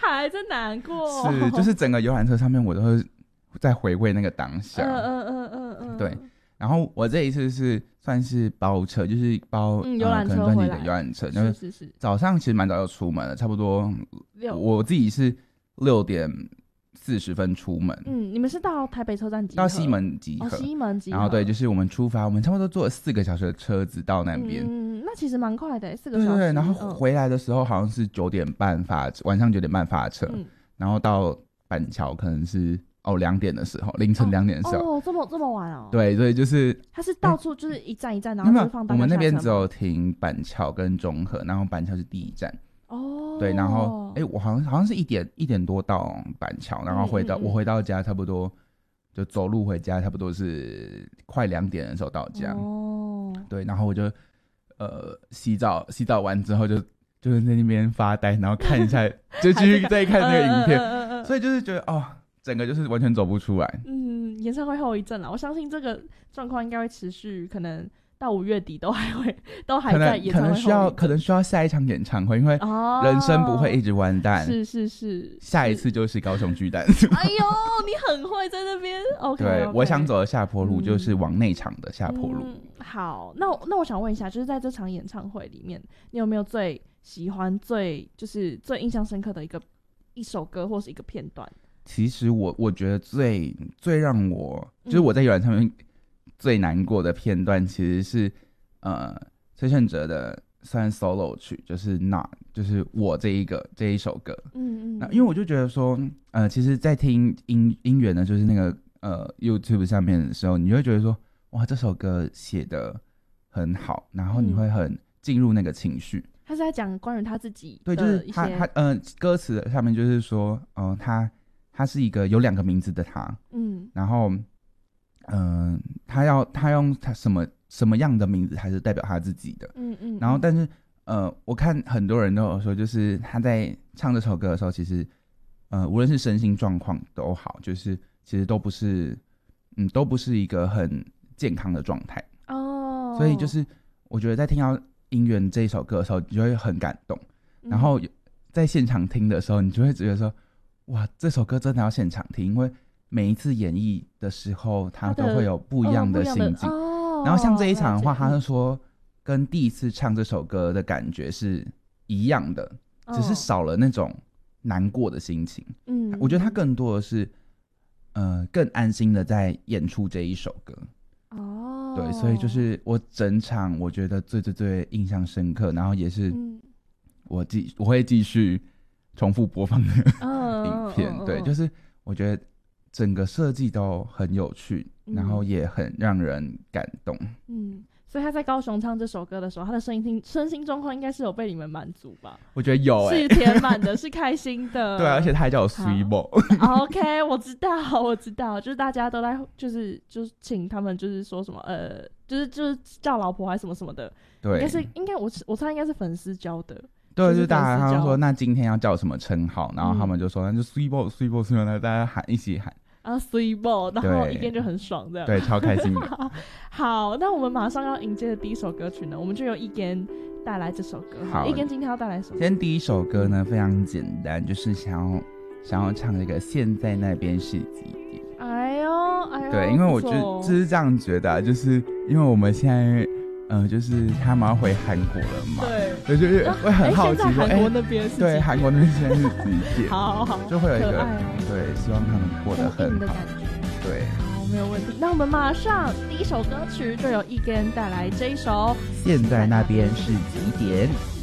还在难过。 是，就是整个游览车上面我都会在回味那个当下。对。然后我这一次是算是包车，就是包游览车可能专辑的游览车， 是是。 早上其实蛮早就出门了，差不多我自己是6:40出门。 你们是到台北车站集合？ 到西门集合。 西门集合。 然后对，就是我们出发，我们差不多坐了4个小时的车子到那边。 那其实蛮快的，4个小时。 对，然后回来的时候好像是9点半晚上9点半发车，然后到板桥可能是2点的时候，凌晨2点的时候。 这么晚哦。 对，所以就是它是到处就是一站一站，然后就放大家下车吗？ 我们那边只有停板桥跟中和，然后板桥是第一站。对，然后我好像是1点多到板桥，然后我回到家差不多就走路回家，差不多是快2点的时候到家。对，然后我就洗澡完之后就是在那边发呆，然后看一下就继续再看那个影片。所以就是觉得整个就是完全走不出来。 演唱会后遗症啦，我相信这个状况应该会持续，可能到5月底都还在演唱会后遗症。 可能需要下一场演唱会，因为人生不会一直完蛋。 是， 下一次就是高雄巨蛋。 哎呦，你很会在那边。OK， 对，我想走的下坡路就是往内场的下坡路。 好，那我想问一下，就是在这场演唱会里面，你有没有最喜欢就是最印象深刻的一首歌或是一个片段？ 其实我觉得最让我就是我在游览上面最难过的片段，其实是崔胜哲的算 solo 曲，就是就是我这一首歌。那因为我就觉得说其实在听音源呢，就是那个YouTube 上面的时候，你会觉得说哇，这首歌写得很好，然后你会很进入那个情绪。 他是在讲关于他自己的对，就是他歌词上面就是说他是一个有2个名字的他。然后他用他什么样的名字才是代表他自己的。然后但是我看很多人都有说，就是他在唱这首歌的时候，其实无论是身心状况都好，就是其实都不是一个很健康的状态。所以就是我觉得在听到音源这一首歌的时候，你就会很感动。然后在现场听的时候，你就会觉得说哇，这首歌真的要现场听，因为每一次演绎的时候他都会有不一样的心境。然后像这一场的话，他是说跟第一次唱这首歌的感觉是一样的，只是少了那种难过的心情。我觉得他更多的是更安心的在演出这一首歌。对，所以就是我整场我觉得最印象深刻，然后也是我会继续重复播放的影片。对，就是我觉得整个设计都很有趣，然后也很让人感动。 所以他在高雄唱这首歌的时候，他的身心状况应该是有被你们满足吧？ 我觉得有是填满的，是开心的。 对，而且他还叫我 Sweebo。 OK， 我知道，就是大家都在就是请他们就是说什么就是叫老婆还是什么什么的。 对， 应该我猜应该是粉丝教的。 对，就是大家他们说那今天要叫什么称号，然后他们就说那就 Sweebo， 大家一起喊。 Sweebo， 然后一边就很爽这样。 对，超开心的。 好，那我们马上要迎接的第一首歌曲呢，我们就由一根带来这首歌。 好， 一根今天要带来什么？ 今天第一首歌呢非常简单，就是想要唱这个现在那边是几点。 哎呦， 对，因为我就是这样觉得就是因为我们现在就是他们要回韩国了嘛。对，就是会很好奇说韩国那边是对，韩国那边现在是几点。 好， 就会有一个对，希望他们过得很好。对， 好，没有问题。那我们马上第一首歌曲就由一根带来这一首现在那边是几点。